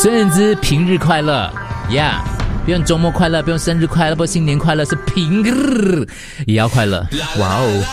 孙燕姿平日快乐呀。不用周末快乐，不用生日快乐，不用新年快乐，是平日也要快乐。哇哦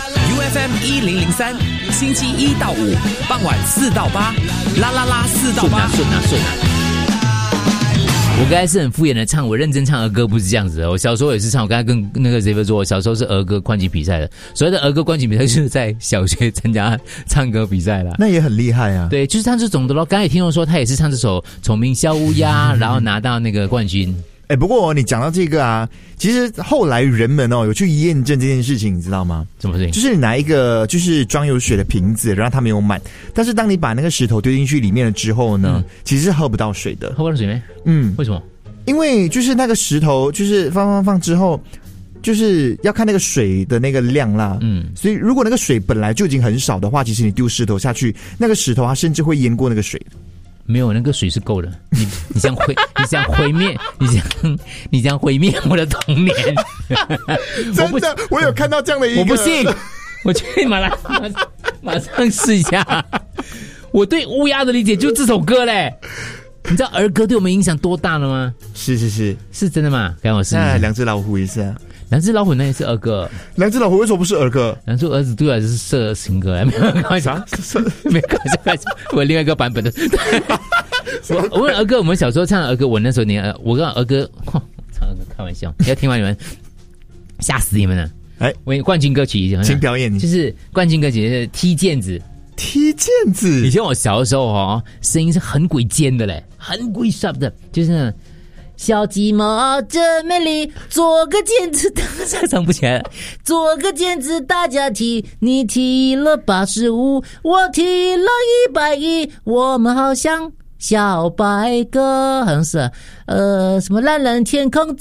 ！UFM 1003，星期1到5傍晚4到8，啦啦啦4到8， 顺啊！我刚才是很敷衍的唱，我认真唱儿歌不是这样子的。我小时候也是唱，我刚才跟那个 Xavier 说，我小时候是儿歌冠军比赛的。所谓的儿歌冠军比赛就是在小学参加唱歌比赛啦。 那也很厉害啊。 对，就是唱这种的咯。刚才也听说他也是唱这首《虫鸣小乌鸦》，然后拿到那个冠军。 不过你讲到这个啊，其实后来人们有去验证这件事情，你知道吗？ 什么事情？ 就是你拿一个就是装有水的瓶子，然后它没有满，但是当你把那个石头丢进去里面了之后呢，其实是喝不到水的。 喝不到水没？为什么？ 因为就是那个石头就是放之后，就是要看那个水的那个量啦。所以如果那个水本来就已经很少的话，其实你丢石头下去，那个石头它甚至会淹过那个水。 没有，那个水是够的。你这样毁灭，你这样毁灭我的童年。 真的，我有看到这样的一个， 我不信，我去马上试一下。我对乌鸦的理解就是这首歌嘞。你知道儿歌对我们影响多大了吗？ 是真的吗？赶我试一下。 两只老虎一下。 两只老虎那也是儿歌， 两只老虎为什么不是儿歌？ 两只儿子对我来说是色情歌，没有开玩笑，没有开玩笑，我另外一个版本的。我问儿歌，我们小时候唱的儿歌，我那时候我跟儿歌，唱儿歌开玩笑，要听完你们吓死你们了。我冠军歌曲， 请表演， 就是冠军歌曲是踢毽子。 踢毽子， 以前我小的时候声音是很鬼尖的嘞，很鬼 sharp 的，就是那种。小鸡毛真美丽，做个毽子，唱不起来了。做个毽子，大家踢，你踢了85，我踢了110，我们好像小白鸽，好像是什么蓝蓝天空。